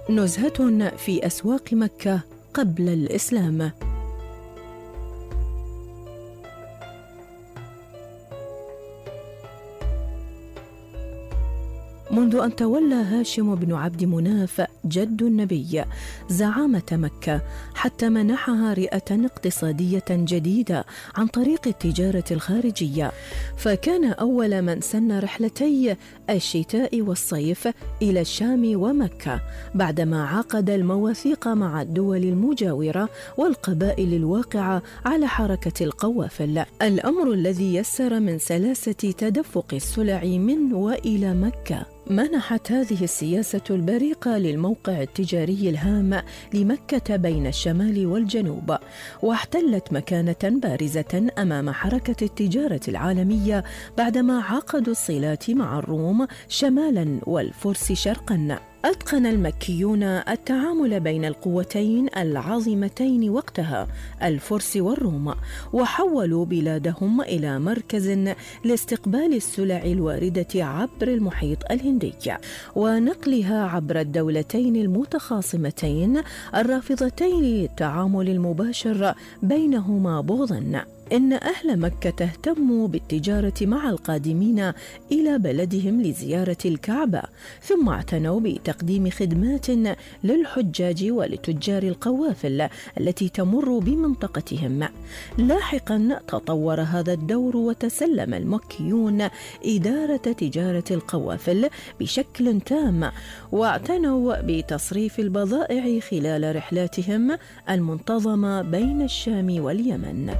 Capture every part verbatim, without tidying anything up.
نزهة في أسواق مكة قبل الإسلام. منذ أن تولى هاشم بن عبد مناف جد النبي زعامة مكة حتى منحها رئة اقتصادية جديدة عن طريق التجارة الخارجية، فكان أول من سن رحلتي الشتاء والصيف إلى الشام ومكة بعدما عقد المواثيق مع الدول المجاورة والقبائل الواقعة على حركة القوافل، الأمر الذي يسر من سلاسة تدفق السلع من وإلى مكة. منحت هذه السياسة البريقة للموقع التجاري الهام لمكة بين الشمال والجنوب، واحتلت مكانة بارزة أمام حركة التجارة العالمية بعدما عقدوا الصلات مع الروم شمالا والفرس شرقا. أتقن المكيون التعامل بين القوتين العظيمتين وقتها الفرس والروم، وحولوا بلادهم إلى مركز لاستقبال السلع الواردة عبر المحيط الهندي ونقلها عبر الدولتين المتخاصمتين الرافضتين للتعامل المباشر بينهما بغضا. إن أهل مكة اهتموا بالتجارة مع القادمين إلى بلدهم لزيارة الكعبة، ثم اعتنوا بتقديم خدمات للحجاج ولتجار القوافل التي تمر بمنطقتهم. لاحقا تطور هذا الدور وتسلم المكيون إدارة تجارة القوافل بشكل تام، واعتنوا بتصريف البضائع خلال رحلاتهم المنتظمة بين الشام واليمن.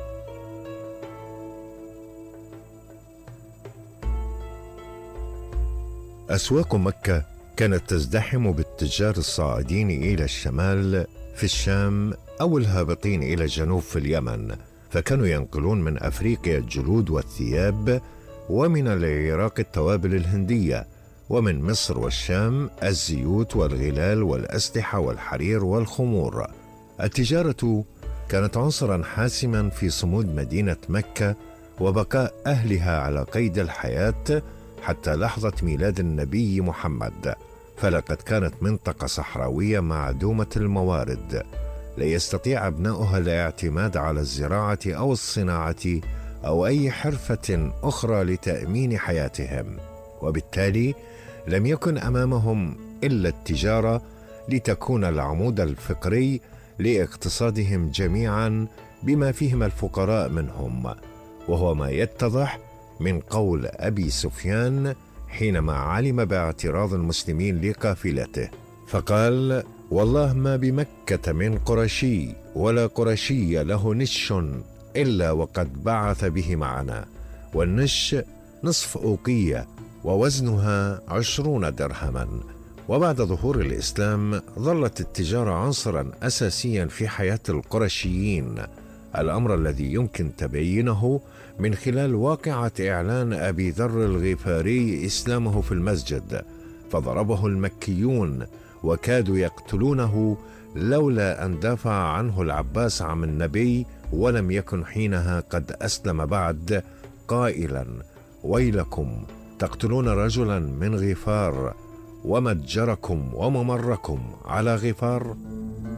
أسواق مكة كانت تزدحم بالتجار الصاعدين إلى الشمال في الشام أو الهابطين إلى الجنوب في اليمن، فكانوا ينقلون من أفريقيا الجلود والثياب، ومن العراق التوابل الهندية، ومن مصر والشام الزيوت والغلال والأسلحة والحرير والخمور. التجارة كانت عنصرا حاسما في صمود مدينة مكة وبقاء أهلها على قيد الحياة حتى لحظة ميلاد النبي محمد، فلقد كانت منطقة صحراوية معدومة الموارد، لا يستطيع أبناؤها الاعتماد على الزراعة أو الصناعة أو أي حرفة أخرى لتأمين حياتهم، وبالتالي لم يكن أمامهم إلا التجارة لتكون العمود الفقري لاقتصادهم جميعا بما فيهم الفقراء منهم، وهو ما يتضح من قول أبي سفيان حينما علم باعتراض المسلمين لقافلته، فقال: والله ما بمكة من قرشي ولا قرشي له نش إلا وقد بعث به معنا، والنش نصف أوقية ووزنها عشرون درهما. وبعد ظهور الإسلام ظلت التجارة عنصرا أساسيا في حياة القرشيين، الأمر الذي يمكن تبيينه من خلال واقعة إعلان أبي ذر الغفاري إسلامه في المسجد، فضربه المكيون وكادوا يقتلونه لولا أن دافع عنه العباس عم النبي ولم يكن حينها قد أسلم بعد، قائلا: ويلكم تقتلون رجلا من غفار ومتجركم وممركم على غفار.